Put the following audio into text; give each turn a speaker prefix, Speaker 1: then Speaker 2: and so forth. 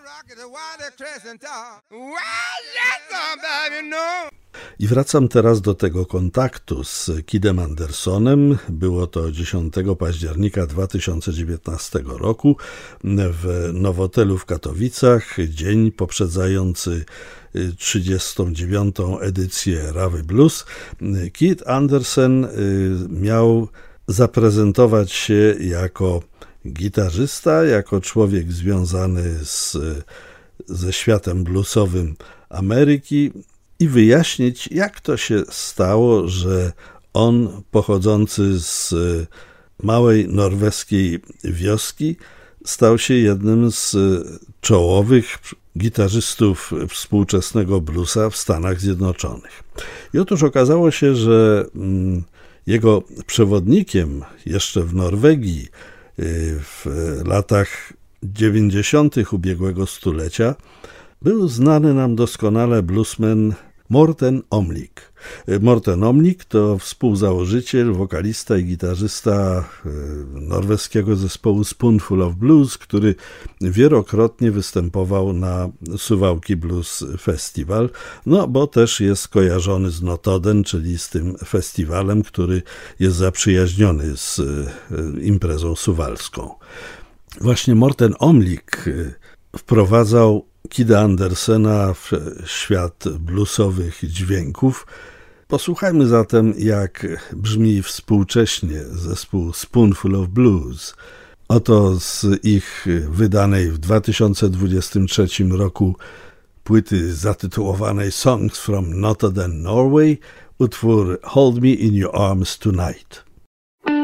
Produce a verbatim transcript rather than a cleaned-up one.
Speaker 1: I wracam teraz do tego kontaktu z Kidem Andersonem. Było to dziesiątego października dwa tysiące dziewiętnastego roku w Nowotelu w Katowicach, dzień poprzedzający trzydziestą dziewiątą edycję Rawy Blues. Kid Anderson miał zaprezentować się jako gitarzysta, jako człowiek związany z, ze światem bluesowym Ameryki i wyjaśnić, jak to się stało, że on, pochodzący z małej norweskiej wioski, stał się jednym z czołowych gitarzystów współczesnego bluesa w Stanach Zjednoczonych. I otóż okazało się, że jego przewodnikiem jeszcze w Norwegii w latach dziewięćdziesiątych ubiegłego stulecia był znany nam doskonale bluesman Morten Omlik. Morten Omlik to współzałożyciel, wokalista i gitarzysta norweskiego zespołu Spoonful of Blues, który wielokrotnie występował na Suwałki Blues Festival, no bo też jest kojarzony z Notoden, czyli z tym festiwalem, który jest zaprzyjaźniony z imprezą suwalską. Właśnie Morten Omlik wprowadzał Kida Andersena w świat bluesowych dźwięków. Posłuchajmy zatem, jak brzmi współcześnie zespół Spoonful of Blues. Oto z ich wydanej w dwa tysiące dwudziestym trzecim roku płyty zatytułowanej Songs from Notodden, Norway, utwór Hold Me in Your Arms Tonight.